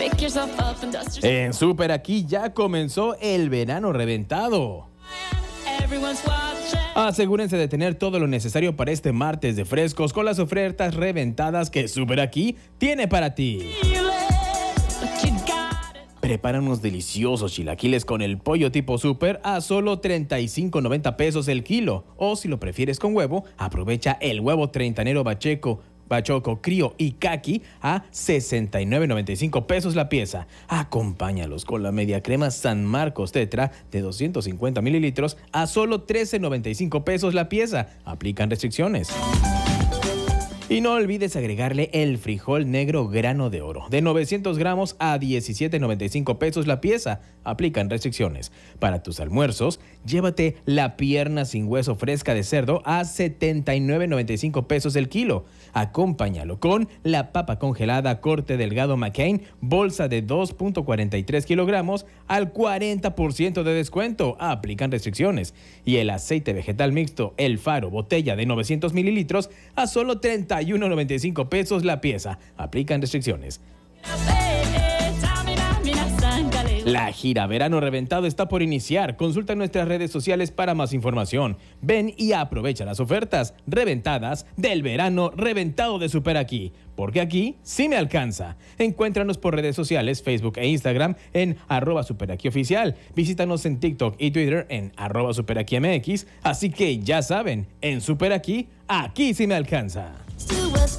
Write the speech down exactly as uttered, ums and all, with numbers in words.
En Super Aquí ya comenzó el verano reventado. Asegúrense de tener todo lo necesario para este martes de frescos con las ofertas reventadas que Super Aquí tiene para ti. Prepara unos deliciosos chilaquiles con el pollo tipo super a solo treinta y cinco noventa pesos el kilo. O si lo prefieres con huevo, aprovecha el huevo treintanero Bacheco, Bachoco, Crío y Kaki a sesenta y nueve noventa y cinco pesos la pieza. Acompáñalos con la media crema San Marcos Tetra de doscientos cincuenta mililitros a solo trece noventa y cinco pesos la pieza. Aplican restricciones. Y no olvides agregarle el frijol negro grano de oro de novecientos gramos a diecisiete noventa y cinco pesos la pieza. Aplican restricciones. Para tus almuerzos, llévate la pierna sin hueso fresca de cerdo a setenta y nueve noventa y cinco pesos el kilo. Acompáñalo con la papa congelada corte delgado McCain, bolsa de dos punto cuarenta y tres kilogramos al cuarenta por ciento de descuento. Aplican restricciones. Y el aceite vegetal mixto El Faro, botella de novecientos mililitros a solo treinta y uno noventa y cinco pesos la pieza. Aplican restricciones. La gira Verano Reventado está por iniciar. Consulta nuestras redes sociales para más información. Ven y aprovecha las ofertas reventadas del Verano Reventado de Super Aquí. Porque aquí sí me alcanza. Encuéntranos por redes sociales, Facebook e Instagram en arroba superaquioficial. Visítanos en TikTok y Twitter en arroba superaquimx. Así que ya saben, en Super Aquí, aquí sí me alcanza.